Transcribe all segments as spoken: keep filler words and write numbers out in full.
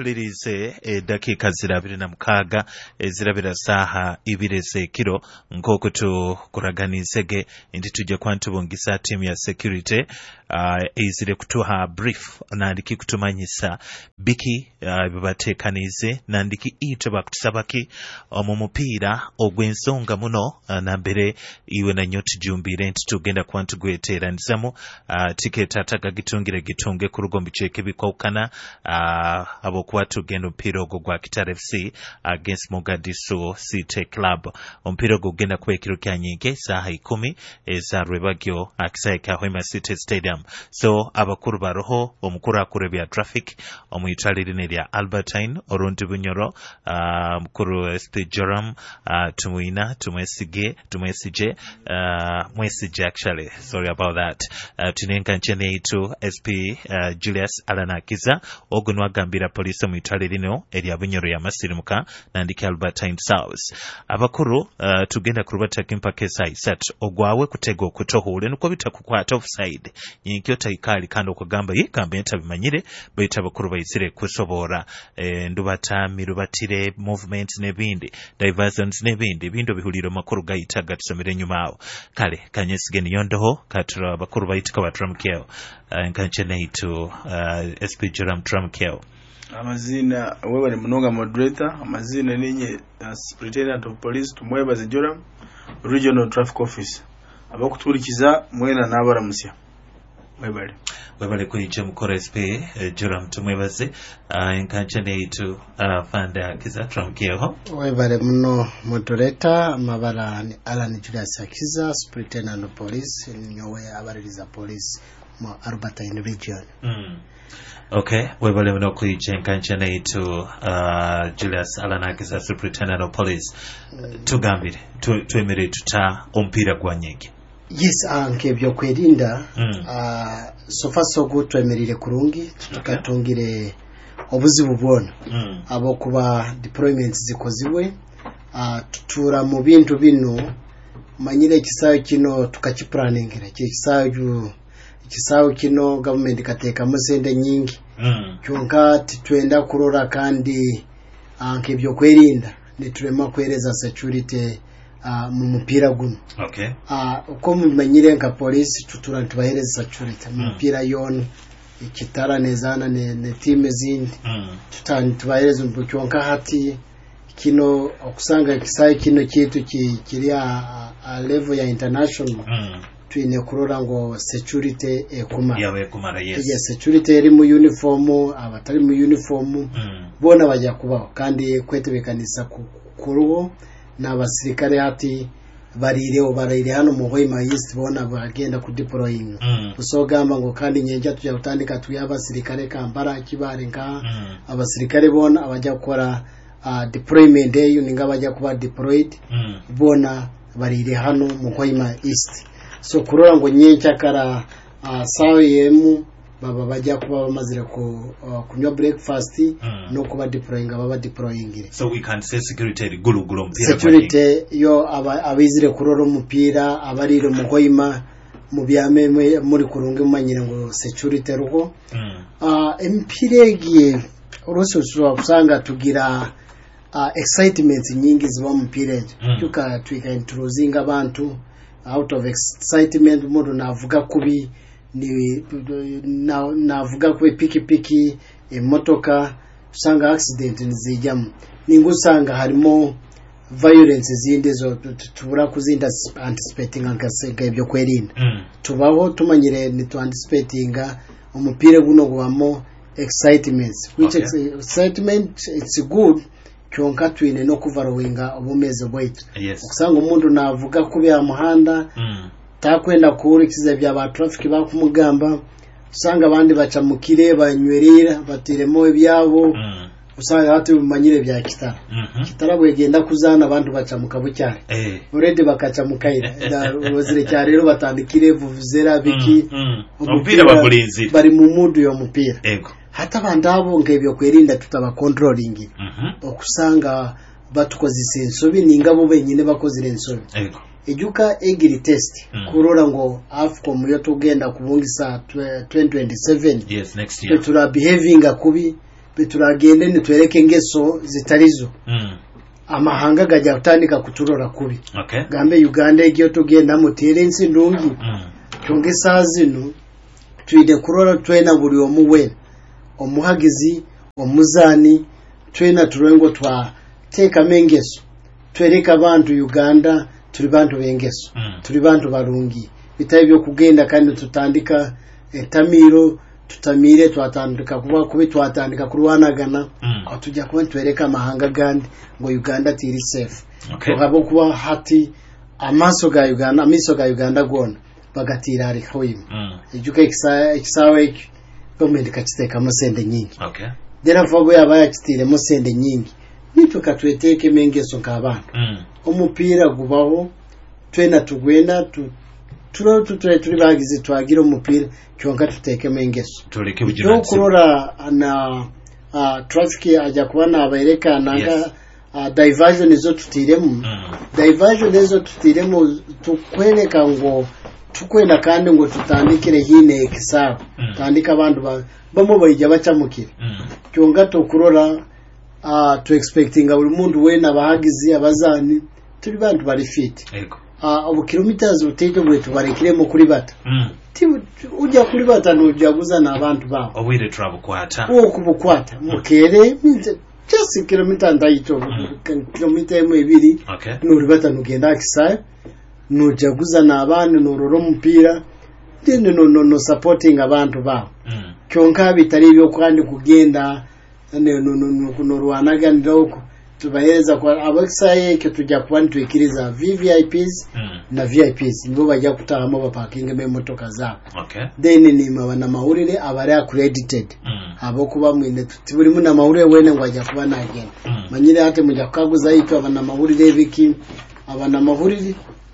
tumalirize eddakiika zirabiri na mukaaga ezirabira saaha ibiri ez'ekiro nk'oku tukuraganizege nti tujja kuba ntubungisa ttiimu ya security uh, eizire kutuha brief nandiki kutumanyisa biki uh, bebateekanize nandiki ite bakutusabaki mu mupiira ogw'ensonga muno uh, nambere iwe nanyo tujumbire nti tugenda kuba ntugweteeranizamu uh, tikeeta atagagitungire gitunge ku lugo mbiceeke bikawukana uh, abokuba tugenda omupiira ogwo gwa Kitale F C against Mogadishu City Club. Omupiira ogwo gugenda kuba ekiro kya nnyingi saaha ikumi eza Rwebagyo akisayi ka Hoima City Stadium. So abakuru baroho omukuru akuru bya traffic omuyitali lino lya Albertine orundi Bunyoro uh, mukuru S P Joram uh, tumuina tumwesige tumwesije uh, mwesije actually sorry about that uh, tunenka nchene itu S P uh, Julius Alanakiza ogunwa agambira poliisi omuyitale lino erya Bunyoro ya Masirimuka nandiki Albertine South. Abakuru uh, tugenda kurubatako empaka esaawa isatu ogwawe kutega okutohuule nuko bitakukwata offside nyinkyo taikali kandi okugamba yekamba entabimanyire baita abakuru bayisire kusobora e, ndubatami rubatire movement nebindi diversions nebindi bindo bihuliro makuru gayita gatusomere nyuma awo kale kanyesigeni yondoho katura abakuru bayitika batramkeo uh, nkanchene itu uh, S P Joram Tramkeo amazina wewe ni mnoga moderator amazina ninye uh, Superintendent of Police tumwebaze Joram Regional Traffic Office abakutulikiza mwena n'abaramusya mwebale webale kuyije mukora S P uh, Joram tumwebaze uh, nkanchene itu uh, fanda kiza Tramkeo webale mno moderator mabala ni Alan Julius Akiza Superintendent of Police nyowe abaririza police mu Albertine region. mm. Okay, webale mno kuyije nkanchene itu uh, Julius Alanakiza Superintendent of Police uh, tugambire twemere tuta ompira gwanyege. Yes, anke byo kwerinda mm. uh, so far so good twemerire kurungi tukatungire obuzibu bwona mm. abo kuba deployments zikoziwe uh, tutura mu bintu bino manyire kisayo kino tukakiplanningira kisayo kisayo kino government kateka musende nyingi mm. kyonka twenda kurora kandi anke byo kwerinda niturema kwereza security uh, mu mupira guno. Okay. Uh, uko mumanyire nka police tutura tubahereza security mu mupira mm. yon ikitara nezana ne, ne team zindi mm. tutani tubahereza mbucyonka hati kino okusanga kisayi kino kitu ki kiri a, a level ya international mm. twine kurora ngo security ekuma yawe kumara yes yes security eri mu uniform abatari mu uniform mm. bona bajya kubaho kandi kwetebekanisa kuruho n'abasirikare hati barire barire hano mu Hoima East bona bagenda ku deploying mm. usogamba ngo kandi nyenja tujya gutandika tuya abasirikare kambara kibare nka mm. abasirikare bona abajya gukora uh, deployment eyo ninga bajya kuba deployed mm. bona barire hano mu Hoima East so kurora ngo nyenja kara uh, sawa yemu baba bajya kuba bamazire ku uh, kunywa breakfast mm. no kuba deploying baba deploying so we can say security gulu gulu mpira security yo abizire kurora umupira abarire mu Hoima mu byame muri kurunga manyire ngo security ruho mm. uh, empiregiye urose usanga tugira uh, excitement nyingi ziba mu mpira mm. tuka twika introducing abantu out of excitement modo navuga kubi ni na navuga kwe piki piki emotoka usanga accident nzijyamu ningo usanga harimo violence zindi zo tubura kuzinda anticipating ankasega ibyo kwerinda mm. tubaho tumanyire ni to anticipating umupira guno gwamo excitements which okay. excitement it's good kyonka twine no kuvarowinga obumeze bwaitu yes. Ukusanga umuntu navuga kubi ya muhanda mm. takwenda kurikiza bya ba traffic bakumugamba usanga abandi baca mukire banywerera batiremo ibyabo mm. usanga hati bumanyire bya kitara mm -hmm. kitara bwegenda kuzana abantu baca mukabucyari eh already bakaca mukayira rozire cyari rero batandikire vuvuzera biki mm. umupira babulinzi bari mu mudu yo mupira ego hata bandabo ngebyo kwerinda tutaba controlling mm -hmm. okusanga batukoze sensobi ningabo benyine bakoze rensobi ego ejuka egiri test mm. kurora ngo Afcom yo tugenda kubungisa twenty twenty-seven yes next year tura behaving akubi bituragende nitwereke engeso zitarizo mm. amahanga gajya kutandika kuturora kubi okay gambe Uganda egiyo tugenda mutere ensi ndungi mm. tunge sazino twide kurora twena buri omuwe omuhagizi omuzani twena turengo twa teka mengeso twereka abantu Uganda turi bantu bengeso mm. turi bantu barungi bitari byo kugenda kandi tutandika etamiro tutamire twatandika kuba kubi twatandika kurwanagana mm. atujya kuba twereka amahanga gandi ngo Uganda tiri safe okay tukabo kuba hati amaso ga Uganda amiso ga Uganda gona bagatira ari hoyima mm. ijuka ikisa ikisawe iki gomende kachiteka musende nyingi okay dera vago yabaya kitire musende nyingi nituka tweteke mengeso nk'abantu mm. omupira gubaho twena tugwenda tu turo tutwe turi bagize twagira umupira cyonka tuteke mengeso tureke bugira kurora na uh, traffic ajya kubana abereka nanga yes. uh, diversion izo tutiremo mm. diversion izo tutiremo tukwereka ngo tukwenda kandi ngo tutandikire hine ekisaba mm. tandika abantu ba bamo bayijya bacamukira mm. cyonga to kurora uh, to expecting buri mundu wena bahagizi abazani turi bantu bari fit ego uh, abo kilometers uteke bwe tubarekiremo kuri bata mm. tibu ujya kuri bata n'ujya guzana abantu babo owire travel kwata wo kubukwata mukere just kilometer ndayito mm. kilometer imwe ibiri okay n'uri bata nugenda akisa n'ujya guzana abantu n'uroro mupira dinde no no no supporting abantu babo mm. kyonka bitari byo kandi kugenda no no no kuno rwanaga ndoko tubayeza kwa abakisaye ke tujya kuba twikiriza V V I Ps mm. na V I Ps nibo bajya kutahamo ba parking me motoka zabo okay then ni mabana mahurire abari accredited mm. abo kuba mwine tuburi muna mahurire wene ngo ajya kuba nagenda mm. manyire hate mujya kaguza ito abana mahurire biki abana mahurire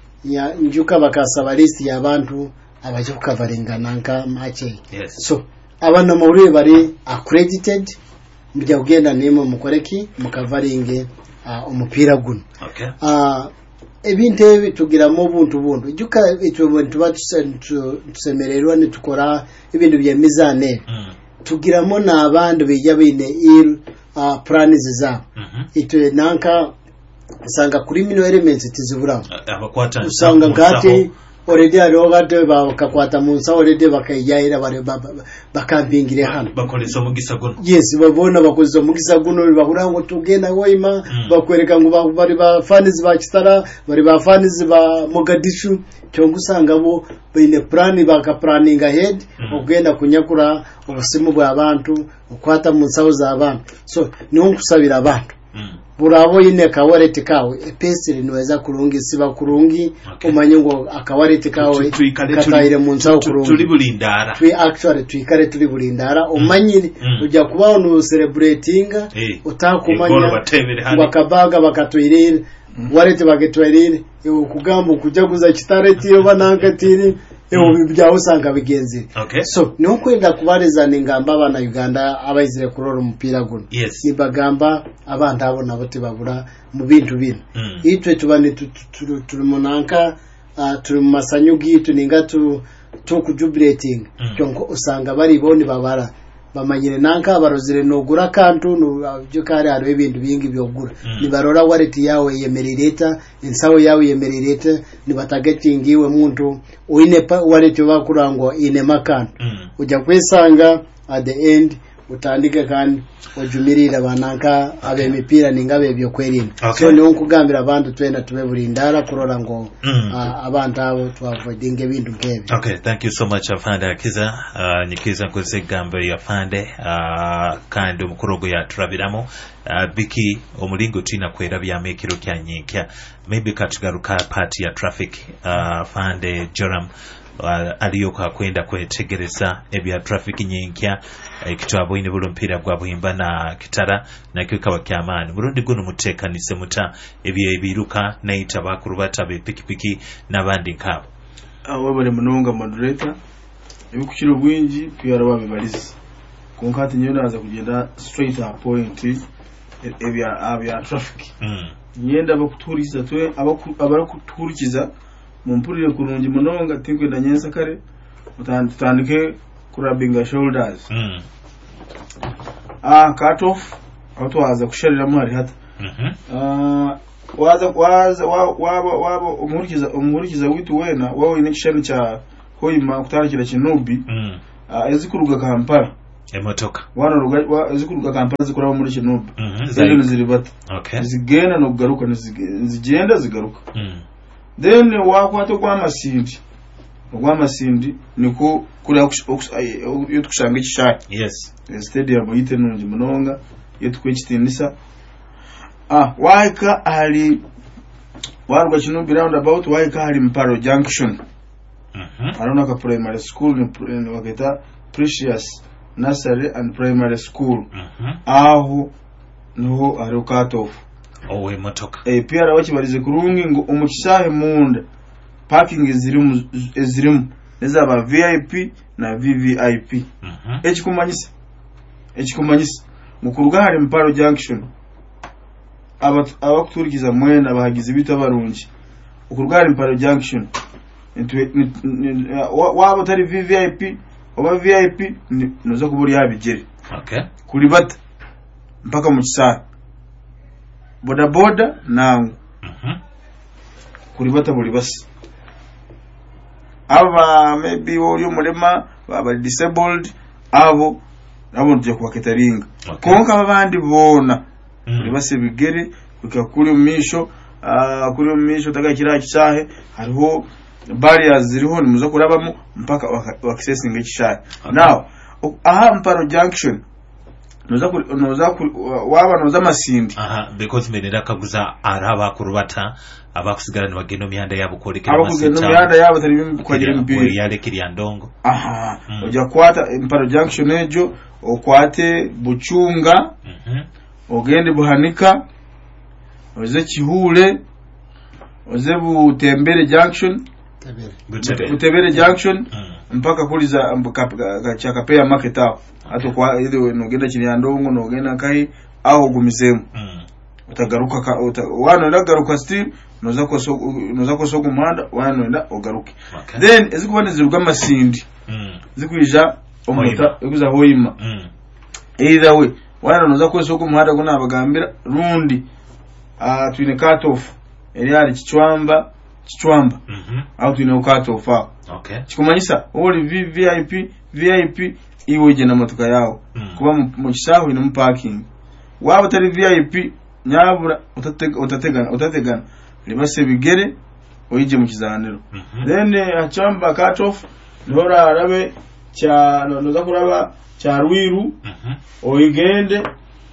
ya njuka bakasaba list y'abantu abajya kukavarengana nka mache yes. so abana mahurire bari accredited mujya kugenda nimo mukoreki mukavaringe uh, umupira guno okay uh, ebintu ebi tugiramo buntu buntu ijuka icyo buntu batusemererwa ni tukora ibintu bya mizane mm. tugiramo n'abandi bijya bine il uh, plans za mm -hmm. ito nanka usanga criminal elements tizibura abakwata usanga ngati already aro gate bakakwata munsa already bakayyaira bare bakambingire hano bakoleza mugisa guno yes babona bakoze mugisa guno bahura ngo tugenda woyima mm. bakwereka ngo bari ba fans ba Kitara bari ba fans ba Mogadishu cyongo usanga bo bine plan baka planning ahead mm. ogenda kunyakura ubusimu bwa abantu ukwata munsa za abantu so niho kusabira abantu mm. burabo yine kawareti kawe epesiri niweza kurungi siba kurungi okay. umanye ngo akawareti kawe katayire munsa kurungi tuli bulindara twi actually twikare tuli bulindara umanyire mm. ujya kubaho no celebratinga hey. utakumanya bakabaga bakatwirira mm. wareti bagetwirira ukugamba kujya guza kitareti yo banankatiri ewo byaho usanga bigenze okay. so niho kwenda kubarezana ingamba abana Uganda abayizire kurora umupira guno yes. nibagamba abantu abo nabo tibabura mu bintu bino mm. itwe tubane turi munanka uh, turi mu masanyu gitu ninga tu to kujubilating mm. cyonko usanga bari boni babara bamanyire nanka barozire nogura kantu no byukare haro ibintu bingi byogura mm. nibarora wareti yawe yemerireta insawo yawe yemerireta nibatagetingiwe muntu uine wareti bakurango ine makantu mm. ujya kwesanga at the end utandike kandi ojumirira bananka okay. abe mipira ningabe byo kwerinda okay. so niho kugambira abantu twenda tube burindara kurora ngo mm. uh, abantu abo twavoidinge bintu nkebe okay thank you so much Afande Akiza uh, nikiza kuze gambe ya Afande uh, kandi umukurogo ya turabiramo uh, biki omulingo tina kwera byamekiro kyanyikya maybe katugaruka party ya traffic uh, Afande Joram Uh, aliyoka kwenda kwetegereza ebya traffic nyinkya ekitwabo ine bulompira gwa buhimba na Kitara na kikaba kyamani murundi guno mutekanise muta ebye ebiruka naita bakuru batabe pikipiki nabandi nkabo abo bale munonga moderator ebikukiro bwingi tuyara babibaliza konkati nyo naza kugenda straight to point ebya abya traffic mm. nyenda bakuturiza twe abakuturiza mumpurire kurungi munonga tikwe na nyensa kare utandike kurabinga shoulders mm. ah cut off auto waza kusharira mu hari hata mhm ah waza waza waba waba umurikiza umurikiza witu wena wawe inekishani cha hoima kutarikira kinubi mm ah ezikuruga Kampala emotoka wana ruga ezikuruga Kampala zikuraba muri kinubi mhm zero ziribata okay zigenda no kugaruka nizigenda zigaruka mm then wakwato kwa masindi kwa masindi niko kuri yotukushanga ikishaki yes stadium yite nungi munonga yetukwekitinisa ah waika ali warwa kinubi round about waika ali Mparo Junction mhm arona ka primary school ni waketa Precious Nursery and Primary School mhm aho niho ari cut off owe motoka eh pia rawakibarize kurungi ngo umukishahe munda parking zirimu zirimu nezaba V I P na V V I P mhm ekikumanyisa ekikumanyisa mukuruga hari Mparo Junction aba abakuturikiza mwena bahagize bita barungi ukuruga hari Mparo Junction waba tari V V I P oba V I P noza kuburi yabigere okay kuri bata mpaka mu kisaha boda boda nangu mhm kuri bata buri basi aba maybe uri umurema baba disabled abo nabo nje kwa catering okay. konka abandi bona mm. kuri basi bigere kuka kuri umisho uh, kuri umisho tagakira kisahe hariho barriers ziriho nimuzo kurabamo mpaka accessing ikishahe okay. Now aha Mparo Junction noza noza waba noza masindi aha because menera kaguza araba kurubata abakusigarana bageno mihanda yabo korekera masita abakugeno mihanda yabo tari kwagira mbiri yale kiriya ndongo aha mm. Oja kwata Mparo Junction ejo okwate Buchunga mhm mm ogende Buhanika oze Kihule oze Butembere Junction Butembere Butembere Junction mm. mpaka kuliza chakapea market aho ato kwa ile nogenda chini ya ndongo nogenda kai au gumizemu mm. utagaruka ka, uta, wana ndagaruka still noza ko so noza ko so gumanda wana nda ogaruke okay. Then ezikubane ziruga masindi mm. zikwija omuta ekuza hoyima mm. Either way wana noza ko so gumanda gona abagambira rundi ah uh, twine cut off eri ari kichwamba kichwamba mhm mm au twine cut off okay kikumanyisa oli V I P V I P iwe je na motoka yao mm. kuba mu kisaho ino mu parking waba tari V I P nyabura utatega utategana utategana libase bigere oyije mu kizaniro mm -hmm. Then achamba cut off ndora arabe cha noza kuraba cha Rwiru mm -hmm. oyigende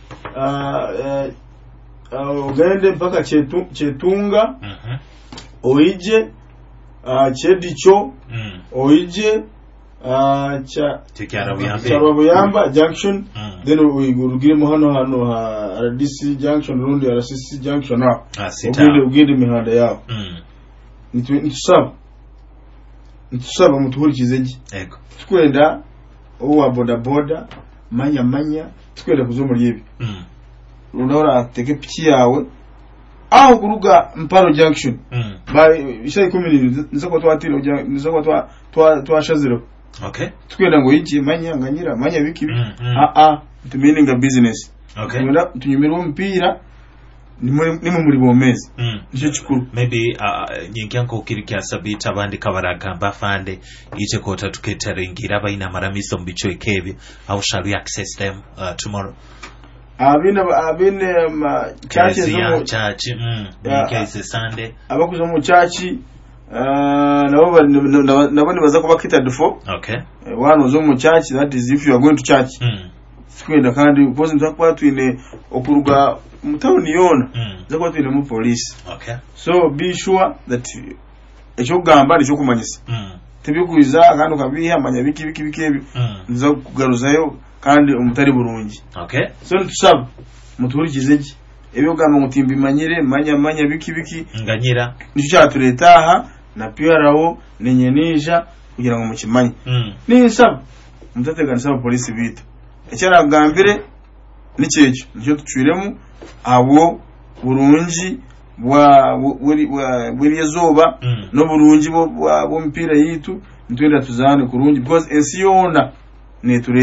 uh, uh, ogende mpaka chetu chetunga mm -hmm. oyije uh, chedicho mm. oyije ah cha Buyamba Junction mm. Then uyigurugire mu hano hano ha R D C Junction rundi R C C Junction na ugende ugende mihanda yao mm. Nitu nitusaba nitusaba mutuhurikizeje ego twenda uwa boda boda manya manya twenda kuzomuri yebi mm. Runora teke piki yawe aho kuruga Mparo Junction mm. Ba ishayi kumini nzako twatira nzako twa twa twashaziro okay twenda ngo yiki manya nganyira manya biki mm, mm. a a tumeninga business okay twenda tunyumira umpira ni muri ni muri bomezi mm. Nico kikuru maybe uh, nyinganko ukirikya sabita abandi kabaragamba fande ice kota tuketaringira bayina maramiso mbicho ekebye how shall we access them uh, tomorrow abine abine chache zo chache mm case Sunday abakuzo mu chachi Uh, nabo nabo nibaza kuba kita dufo okay uh, one zo mu church, that is if you are going to church mm. Sikwenda kandi because ntakwa twine okuruga mutawuni yona mm. Zakwa twine mu police okay so be sure that echo gamba nicho kumanyisa mm. Tebikuiza kandi ukabiha manya biki biki bikebi mm. Nza kugaruzayo kandi umutari burungi okay so ntusaba muturikizeje ebyo gamba mutimbi manyire manya manya biki biki nganyira nicho cyaturetaha na pia rawo nenyenisha kugira ngo mukimanye mm. Ninsaba mutategana saba police bita ecyara gambire nicyejo nicho tucwiremu abo burungi bwa buri buri yezoba mm. No burungi bo bo mpira yitu ntwenda tuzane kurungi because ensiyona ne tureba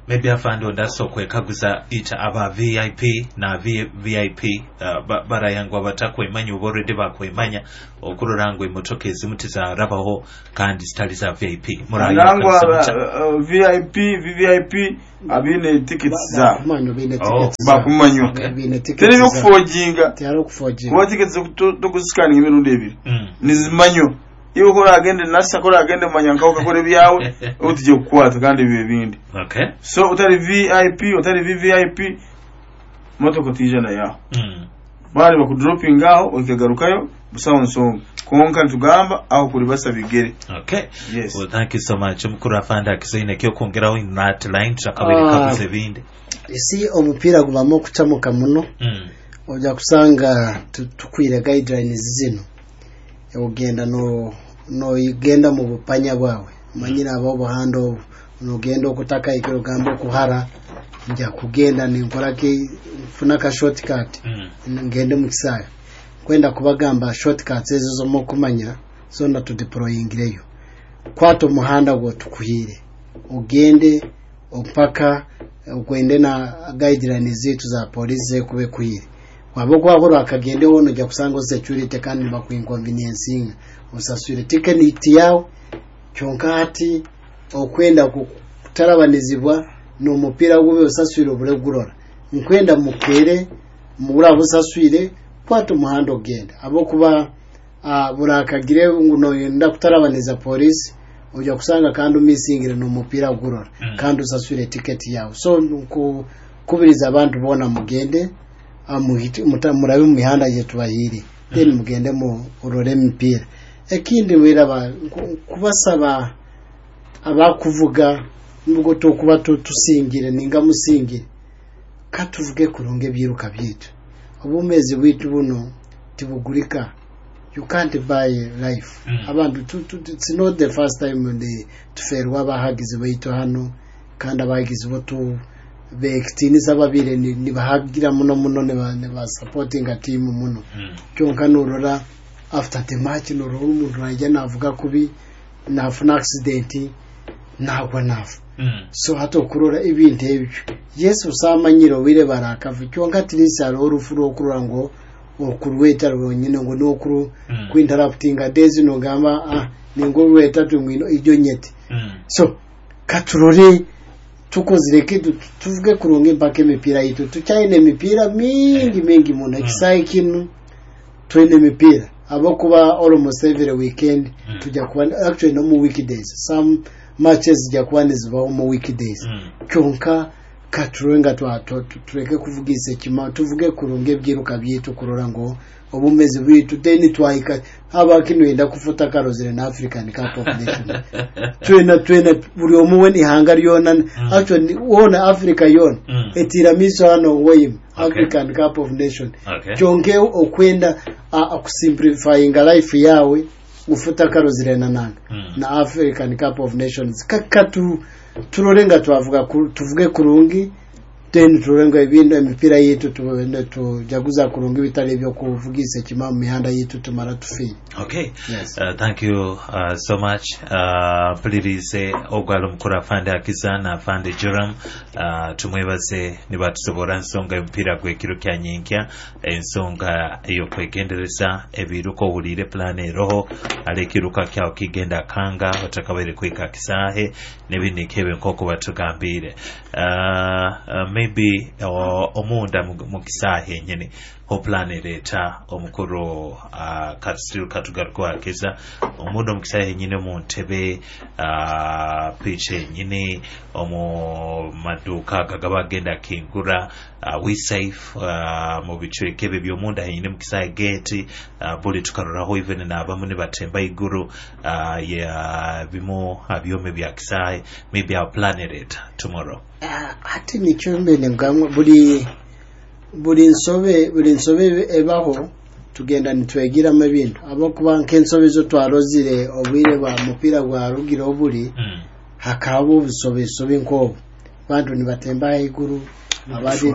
maybe afande ondaso kwekaguza ita aba V I P na v, VIP uh, ba, barayangu abatakwemanya uba already bakwemanya okurorangwa emotoka ezimu tizarabaho kandi zitali za V I P murangwa uh, uh, V I P V V I P abine tickets za bakumanyo bine tickets bakumanyo okay. bine tickets tele yo kufojinga tele kufojinga kwa tickets to kusikana imirundi ebiri mm. nizimanyo iyo kora agende nasa kora agende manyanka ukakore byawe utije kukwata kandi bibe bindi okay so utari V I P utari V V I P moto kotijana yaho mm. bari bakudroping aho ukagarukayo busawo nsonga konka tugamba aho kuri basa bigere okay yes well thank you so much mukuru afanda kisoine kyo kongeraho in that line takabiri uh, kabuze bindi isi omupira gubamo kucamuka muno mm. oja kusanga tukwire guidelines zino ugenda no no igenda mu bupanya bwawe manyira abo buhando no genda okutaka ikiro gambo kuhara nja kugenda ninkora ke funa ka shortcut mm. ngende mu kisaya kwenda kubagamba shortcuts ezo zo mokumanya zona to deployingireyo kwato muhanda go tukuhire ugende opaka ugende na guidelines zetu za police kube kuhire wabo kwakoro akagende wono ja kusanga security kandi bakuinconvenience usasure ticket yawo chonkati okwenda kutarabanizibwa no mupira gube usasure obure gurora nkwenda mukere mugura busasure kwato muhando genda abo kuba uh, burakagire nguno yenda kutarabaniza police uja kusanga kandi umisingire no mupira gurora mm. kandi usasure ticket yawo so ku kubiriza abantu bona mugende amuhiti murabe mu mihanda yetu bahiri then mm. mugende mu urore mipira ekindi wera ba kubasaba abakuvuga nugo to kuba tusingire ninga musingire katuvuge kurunge byiruka byitu obumezi bwitu buno tibugurika you can't buy life mm. abantu tu, tu, it's not the first time when they tuferwa bahagize bayito hano kandi abagize bo tu bektini sababire ni, ni bahagira muno muno ne ba supporting a team muno mm. cyonka nurora after the match nurora umuntu rajya navuga kubi nafuna accident nagwa nafu mm. so hato kurora ibintu ebyo Yesu usamanyiro wire barakavu cyonka tirisa ro rufuro kurura ngo okurweta ronyine ngo no kuru mm. kwinterruptinga days no gamba ah ningo rweta tungino ijo nyeti mm. so katurore tukozireke tuvuge kuronge mpake mipira yitu tuchaine mipira mingi mingi muna mm. kisai kinu twene mipira abo kuba almost every weekend mm. tujya kuba actually no mu weekdays some matches jya kuba niziba mu weekdays mm. cyonka katurenga twato tureke kuvugise kima tuvuge kuronge byiruka byitu kurora ngo obumeze bwitu deni twahika haba kino yenda kufuta karozire na African Cup of Nations twena twena buri omuwe ni hanga yona mm. actually wona Africa yona mm. etira miso hano woyim okay. African Cup of Nations okay. Chonge okwenda akusimplifying life yawe ufuta karozire na nanga mm. na African Cup of Nations kakatu turorenga twavuga tuvuge kurungi then turenga ibintu imipira yetu tubende tujaguza kurungi bitari byo kuvugise kimama mihanda yetu tumara tufi okay yes. uh, thank you uh, so much uh, please ogwalo mkura fande akizana fande Joram uh, tumwebaze nibatusobora nsonga impira gwekiro kya nyinkya ensonga iyo kwegendereza ebiruko bulire plane roho alekiruka kya kigenda kanga batakabere kweka kisahe nebindi kebe nkoko batugambire uh, uh, maybe uh, omunda mukisahe nyene ho plane leta omukoro uh, katsiru katugaruko akeza omundo mukisahe nyine mu ntebe uh, piche nyine omu maduka kagabagenda kingura uh, we safe uh, mu bice kebe byomunda nyine mukisahe gate uh, buli tukaruraho even na bamune batemba iguru uh, ya bimo abyome bya kisahe maybe our planet tomorrow uh, ati ni chumbe ngamwe buli buri nsobe buri nsobe ebaho tugenda nitwegira mu bintu abo kubanka ensobe zo twarozire obwire ba mupira gwa rugira obuli mm. hakabo busobe sobe nko bantu nibatemba iguru abadi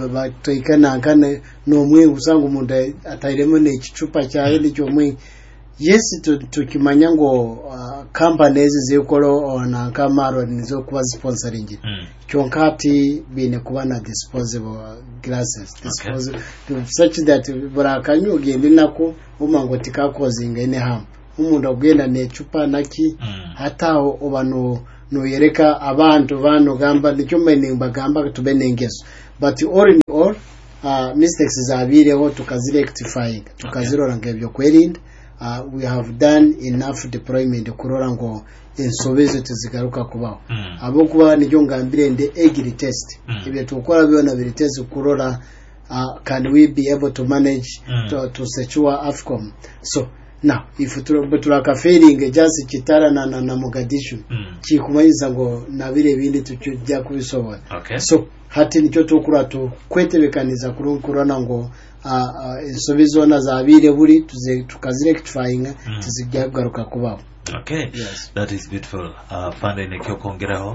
batoikana nkane no mwe usanga umuntu atayiremo ne icupa cyawe n'icyo mwe yes tukimanya ngo uh, companies zikolo ona kamaro nizo kuba sponsoring mm. kyonkati bine kuba na disposable glasses disposable okay. such that burakanyu gende nako umango tikakozinga ine ham umuntu ogenda nechupa naki mm. hataho obano no yereka abantu bano gamba nicyo mene bagamba tubenengezo but all in all uh, mistakes zabireho tukazirectifying tukazirora okay. ngebyo kwerinda uh, we have done enough deployment kurora ngo ensobezo tuzigaruka kubaho mm. abo kuba nicyo ngambire nde egiri test mm. ibyo tukora biona biri test kurora uh, can we be able to manage mm. to, to secure Afcom. So now if turaka failing just kitara na na, na Mogadishu mm. kikumanyiza ngo nabire bindi tukujya kubisobora okay. So hati nicyo tukura tu kwetebekaniza kurunkurana ngo insobizo uh, uh, na zabire buri tuze tukazirectifying mm. tuzijya garuka kubaho. Okay, yes. That is beautiful. Uh, Fanda inekyo kongeraho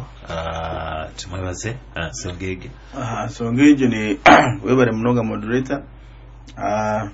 uh, tumwebaze uh, Songege aha uh, Songege ni webare mnoga moderator uh,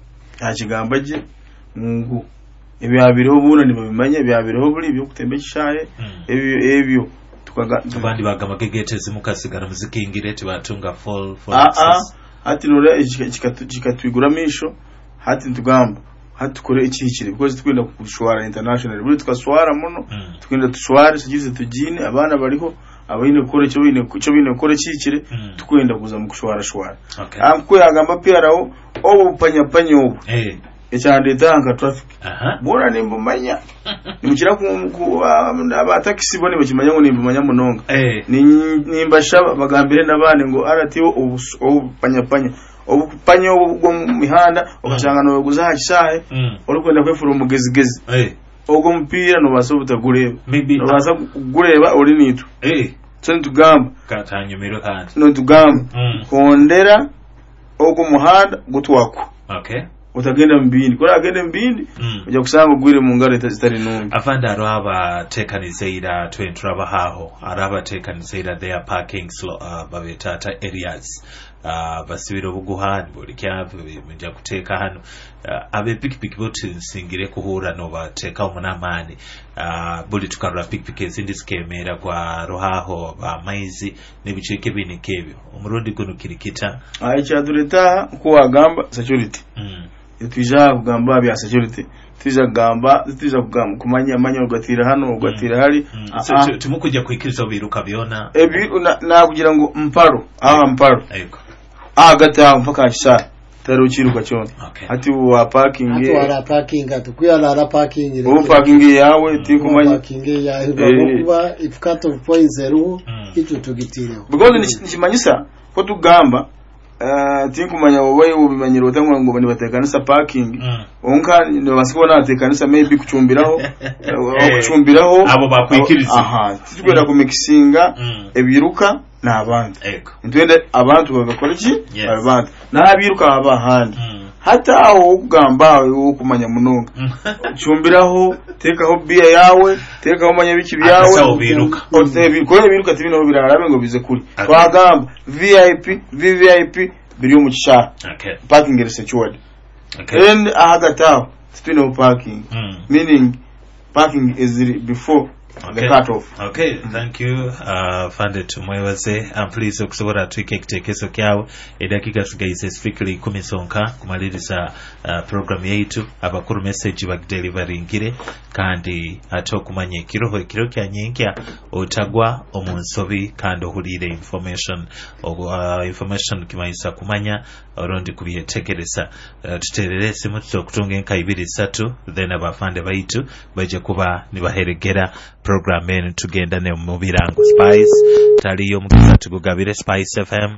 hakigambaje mungu ebyabiriho buna nibo bimanye byabiriho buri byo kutembekishaye ebyo ebyo tukaga tubandi bagama gegete mukasigara muzikingire tibatunga fall for ah ah hati nore kikatwiguramisho hati ntugamba hati kore ikikire because twenda kushwara international buri tukaswara muno mm. twenda tushwara sigize tujine abana bariho abayine kore cyo bine cyo bine kore kikire mm. tukwenda kuza mu kushwara shwara okay. Amko yagamba piaraho obo panya panya obo eh hey. Echande tanga traffic aha bora nimbumanya nimukira ku aba taxi bone bakimanya ngo nimbumanya munonga eh nimbasha bagambire nabane ngo aratiwo obupanya panya obupanya obwo mu mihanda okashanga no guza hakisahe urikwenda kwefura umugezigezi eh ogwo mpira no basobuta gureba maybe no basa gureba uri nitu eh tso ntugamba katanyumiro kandi no tugamba kondera ogwo muhanda gutwako okay utagenda mbindi kora agenda mbindi ujya mm. kusanga gwire mu ngaro zitari numbi afanda araba tekanizeira twentraba haho araba tekanizeira their parking slot uh, babetata areas uh, basibiro buguhani buri kyave bijya kuteka hano uh, abe pikipiki boti singire kuhura no bateka umunamani uh, buli tukarura pikipiki zindi skemera kwa rohaho ba maizi nebiceke binikebyo umurundi guno kirikita aicha dureta kuwa gamba security mm. Tuija kugamba bya security tuija kugamba tuija kugamba kumanya manya ugatira hano ugatira hari mm. so, tumukujya kwikiriza biruka byona ebi na kugira ngo mparo aha mparo ayiko agata mpaka sha taro kiruka cyo okay. Ati wa parking ati wala parking atukuya la parking o parking yawe mm. tikumanya parking ya kuba if cut of points zero itu tugitire because nikimanyisa ko tugamba Uh, tinkumanya wowe ubimanyiro utangwa ngo bani batekanisa parking mm. onka no basibona batekanisa maybe kucumbiraho hey. kucumbiraho abo bakwikiriza aha tugenda mm. kumikisinga mm. ebiruka na abantu eko ntwende abantu bagakora iki yes. abantu na abiruka abahandi mm. hata aho kugamba wo kumanya munonga cumbiraho tekaho bia yawe tekaho manya biki byawe sawo biruka otebi ko biruka tibino birarabe ngo bize kuri twagamba V I P V V I P biri mu kishara okay. Parking is secured okay. And ahagata spino parking mm. meaning parking is before okay. the cut off okay mm. Thank you uh Fande tumwebaze and please okusobora twike kitekeso kyawe edakika sigaise strictly kumisonka kumaliriza uh, program yaitu abakuru message bag delivering kandi ato kumanye kiroho kiro kya nyenkya otagwa omunsobi kandi ohulire information uh, information kimaisa kumanya orondi kubiyetekereza uh, tutererese mutso kutunga enka ibiri satu then abafande baitu baje kuba nibaheregera program enu tugenda ne mubirango Spice taliyo mukisa tugugabire Spice F M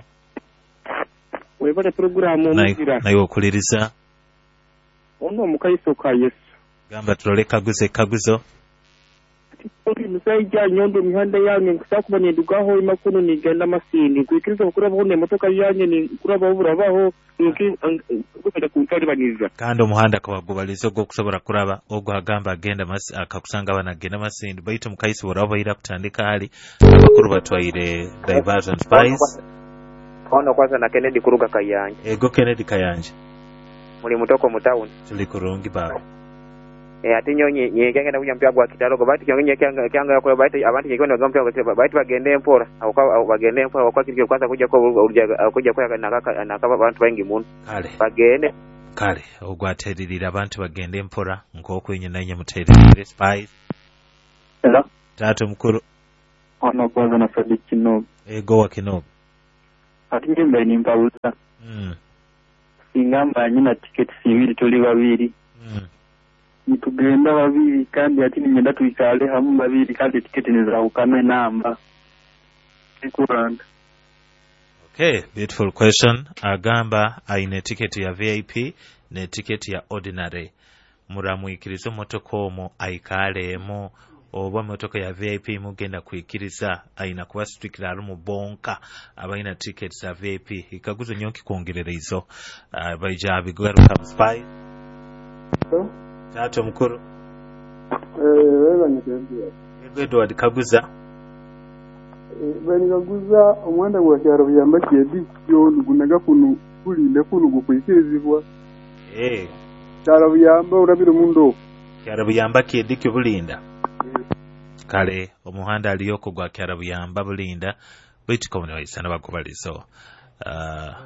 webale program mugira nayo okuliriza ono mukaiso ka Yesu gamba tulole kaguze kaguzo ati musayija nyondo mihanda yange nkusakubanye dugaho imakuno nigenda masini kwikiriza kuraba hone motoka yange ni kuraba uburabaho ngukenda kuntari baniza kandi umuhanda kabagubalizo go kusobora kuraba ogo agamba agenda mas akakusanga banagenda masini baito mukaiso borabo ira kutandika hali abakuru batwaire diversion Spice ono kwanza na Kennedy kuruga kayanje ego Kennedy kayanje muri mutoko mu town tuli kurungi baba eh ate nyonye nyegenge na kunya mpya gwa kitalo go bati kyonye kyanga kyanga yakwe bati abantu kyikono go mpya go bati bagende empora au bagende empora kwa kiri kwanza kuja ko urja kuja kwa nakaka nakaba abantu bangi muntu kale bagende kale ogwateririra abantu bagende empora nkoko yenye muterere spice hello tato mkuru ono kwanza na Freddy Kino ego wa Kino ati mbe ni mpabuza mm ingamba nyina ticket sibiri tuli babiri mm nitugenda babiri kandi ati nimenda tuyikale hamwe babiri kandi ticket nizahukana namba ikuranda. Okay, beautiful question. Agamba aine ticket ya V I P ne ticket ya ordinary. Muramwikiriza motoka omo aikalemo oba motoka ya V I P mugenda kuikiriza aina kuba strictly ali mu bonka abaina tickets za V I P ikaguzo nyonki kuongerera izo uh, baija bigwaruka spy tato mkuru eh wewe nyekende Edward kaguza bani kaguza omwanda gwa kyaro byamba kyedi kyo nugunaga kunu kulinde kunu gukwikirizibwa eh kyaro byamba urabira mundo kyaro byamba kyedi kyo bulinda kale omuhanda aliyoko gwa kyaro byamba bulinda bitiko ne isana bakubalizo uh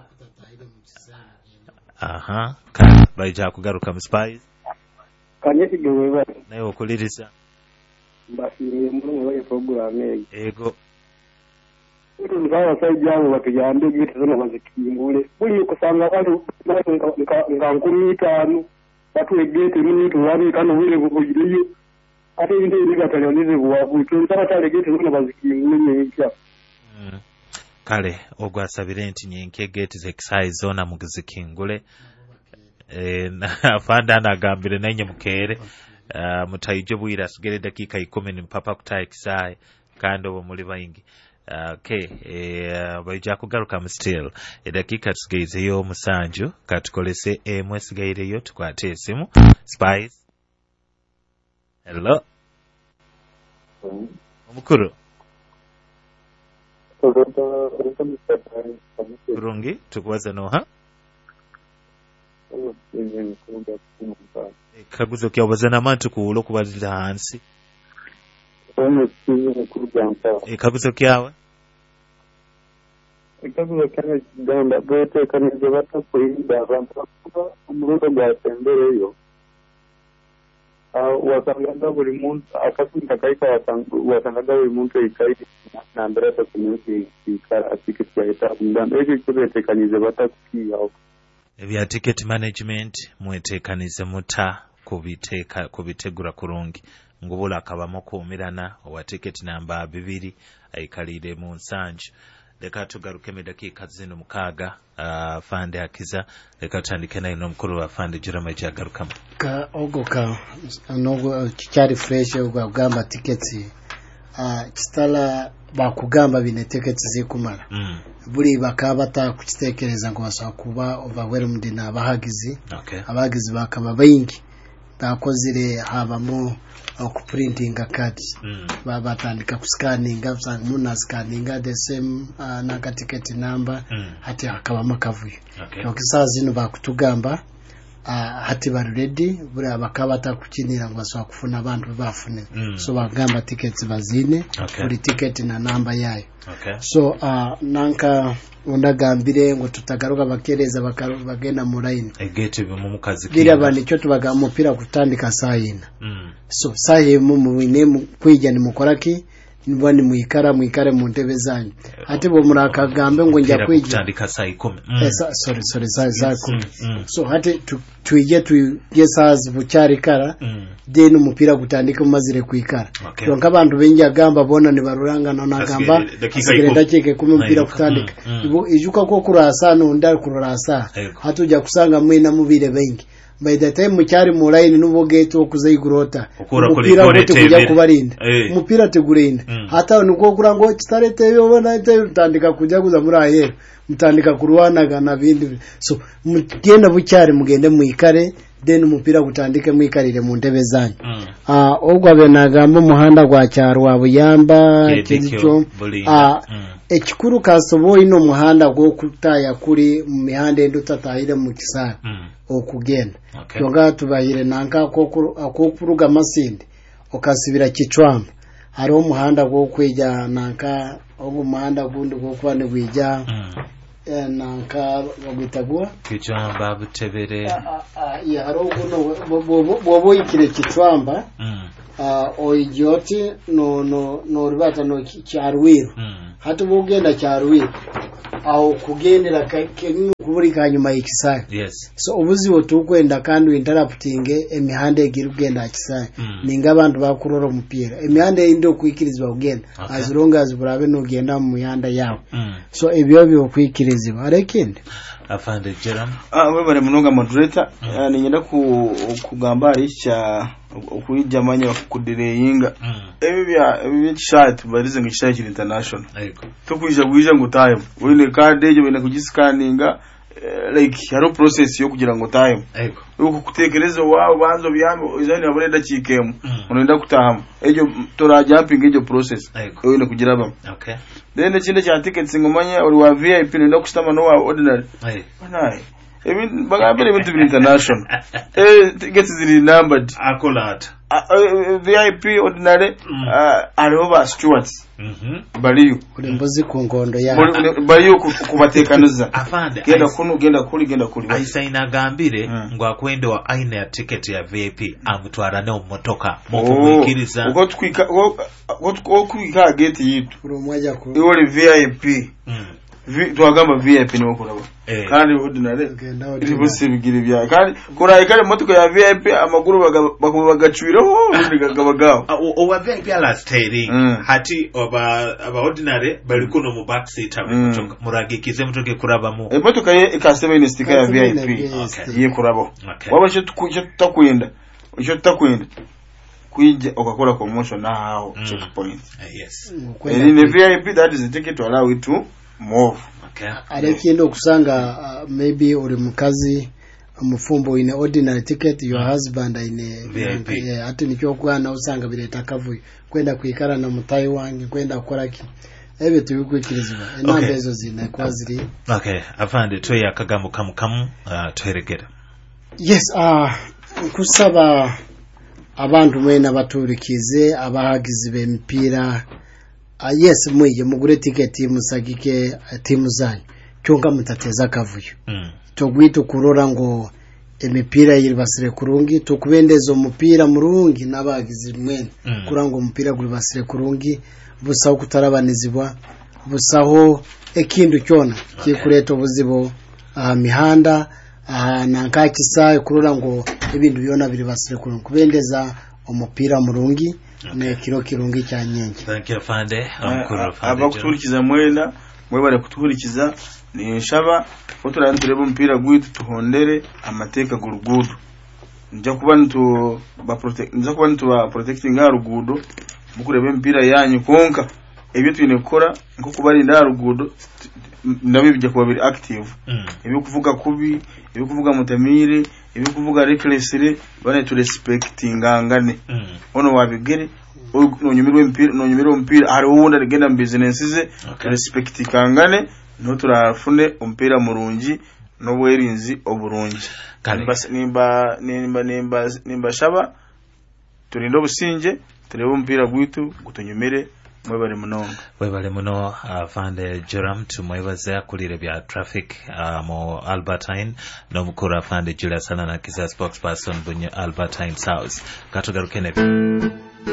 aha kale baija kugaruka mu spies kanyesi gewe naye okuliriza mbasire mu wa program ego utu ngawa sajjangu batuyambe gitu zona bazikingule buli kusanga kwali ngankumi tano batu egete mini tuwani kana wile bukujiliyo ate inde iliga tanyonize buwabu tuntaka tale gete zona bazikingule nyekya mm. Kale ogwasabire nti nyenke gate zekisayi zona mugizikingule eh afanda nagambire nanyi mukere uh, mutayije bwira sigere dakika ikumi ni mpapa kutaye kisayi kandi obo muri bayingi. Uh, okay, eh baija kugaruka mu still edakika tusigeze yo musanju katukolese emwe sigaire yo tukwate esimu spice. Hello omukuru kurungi tukwaza noha kaguzo kya bazana mantu kuulo kubalira hansi e kaguzo kyawe ikabuza kana ganda bote kana jabata kuinda abantu umurudo gwa tembereyo uh, wasanganga buri muntu akasinda kaika wasanganga buri muntu ikai na ndreta community ikara ticket ya eta ndan eje kubetekanize batakukiyaho ebya ticket management mwetekanize muta kubiteka kubitegura kurungi ngubula akabamo kumirana owa ticket namba bibiri aikalire mu nsanju leka tugaruke me dakika zino mukaga uh, fande akiza leka tandike na ino mkuru wa fande jirama jagaruka ka ogoka nogo kichari fresh ogamba tickets uh, kitala bakugamba bine tickets zikumara mm. buri bakabata kukitekereza ngo basaba kuba overwhelmed na bahagizi okay. abagizi bakaba bayingi bakozire habamo ku printing card mm. babatandika ku scanning after muna scanning the same uh, na ticket number mm. hati hakaba makavuyo okay. Okisa zino bakutugamba uh, hati bari ready buri abakabata kukinira ngo basaba kufuna abantu bafune mm. so bagamba tickets bazine okay. buri ticket na number yayo okay. So uh, nanka undagambire ngo tutagaruka bakereza bagenda mu line egete mu mukazi gira bani cyo tubaga umupira kutandika sayina mm. so saye mu mubine mu kwijya ni mukoraki nibani muikara muikare mu ntebe zanyu ati bo murakagambe ngo njya kwijya kutandika saa kumi mm. eh, sorry sorry saa saa kumi mm. mm. so hati tuije tuije saa bucyari kara mm. de n'umupira gutandika mazire kuikara okay. Yonka abantu bengi agamba bona ni baruranga nona gamba sigenda cheke kumupira kutandika mm. ibo ijuka ko kurasa no ndar kurasa hatuja kusanga mwina mubire bengi by the time mucyari mu line n'ubogete okuzayigurota umupira wote kujya kubarinda umupira tegurinda mm. hata nuko kurango kitarete yobona tandika kujya kuza muri ayero mutandika kuruwanaga na bindi so mugenda bucyari mugende muikare then umupira gutandike mwikarire mu ntebe zanyu mm. ah ogwa benagamba muhanda gwa cyarwa buyamba kizicho ah mm. ekikuru kasobo ino muhanda gwo kutaya kuri mu mihanda endo tatahire mu kisara mm. okugenda okay. Kyonga tubahire nanka akokuruga masinde okasibira kicwamba hari umuhanda gwo kweja nanka ogu muhanda gundi gwo kwane gwijja mm. nanka bagitagwa kicwamba butebere ya hari oguno bobo ikire kicwamba mm. uh, oijoti no no no ribata no cyarwiro mm. hatu bugenda cyarwiro aho kugendera kenu kuburi kanyuma y'ikisaya yes so ubuzi wotukwenda kandi interrupting emihanda egira ugenda akisaya mm. ninga abantu bakurora umupira emihanda indi kwikirizwa ugenda okay. as long as burabe no genda mu mihanda yawo mm. so ebyo byo kwikirizwa arekinde afande Jerome ah we bare munonga moderator mm. uh, ninyenda ku kugamba aricha ukuyijamanya kudireyinga mm. ebi bya ebi chat barize ngishakira international ayiko tukwija gwija ngo time wine card ejo bine kugiscanninga uh, like haro process yo kugira ngo time ayiko uko kutekereza wao banzo byambo izani aburenda chikemu mm. unoenda kutahamu ejo tora jumping ejo process ayiko wine kugira ba okay then chinde cha tickets ngomanya uri wa V I P nenda kustama no wa ordinary ayi banaye ebintu bagambira ibintu biri international eh tickets ziri numbered akolat V I P ordinary ariho ba stewards mhm baliyo kuri mbuzi ku ngondo ya baliyo kubatekaniza afande genda kuno genda kuri genda kuri ayisaina gambire mm. ngo akwende wa aina ya ticket ya V I P amutwara ne umutoka mu kumwikiriza uko twika uko kwika gate yitu kuri mwaja ku iwole V I P mm. twagamba V I P niwo kuraba eh. kandi ordinary ibose bigire bya kandi kora ikare motuko ya V I P amaguru bagacwiraho undi gagabagaho o wa V I P ala steering mm. hati oba aba ordinary bali kuno mu back seat amutoka mm. muragikize mutoke kuraba mu e motuka ye ikasebe ni sticker ya V I P okay. ye kurabo okay. waba cyo tutakwenda cyo tutakwenda kwija ukakora promotion na hao mm. checkpoint uh, yes and in the V I P that is the ticket to allow you to move okay. Arekendo kusanga uh, maybe uri mukazi umufumbo ine ordinary ticket your mm. husband ine V I P yeah, ati nicyo kwana usanga bireta kavuye kwenda kwikara na mutayi wange kwenda gukora ki ebe tubikwikirizwa enambezo okay. zina kwaziri okay afande to yakagamu kamu kamu uh, tweregera yes uh, kusaba abantu mwena baturikize abahagize b'empira uh, yes mwije mugure ticket musagike uh, timu zanyu cyonga mutateza kavuyo mm. togwita kurora ngo emipira yiribasire kurungi tukubendeza umupira murungi nabagize mwene mm. kurango umupira guri basire kurungi busaho kutarabanizibwa busaho ekindu cyona okay. kikureta ubuzibo uh, mihanda uh, nankakisa kurora ngo ibintu byona biri basire kurungi kubendeza umupira murungi okay. ne kiro kirungi cya nyenje thank you fande amukuru fande abakuturikiza mwena mwe bare kuturikiza ni shaba fotora ntureba umupira gwitu tuhondere amateka gurugudu nja kuba ntu ba protect nja kuba ntu ba protecting arugudu mukureba impira yanyu konka ebyo twine gukora nko kubarinda arugudu ndabi bijya kuba biri active mm. ebyo kuvuga kubi ebyo kuvuga mutamire ebyo kuvuga recklessly bane to respecting angane mm. ono wabigere no nyumiro impira no nyumiro impira hari uwunda rigenda business ze okay. respect kangane no turafune umpira murungi no bwerinzi oburungi nimba nimba nimba nimba shaba turindo businje turebe umpira gwitu gutunyumire mwebale munonga webale muno afande Joram tumwebaza akulire bya traffic uh, mo Albertine no mukuru afande Julius Salana kiza spokesperson bunye Albertine South katugarukene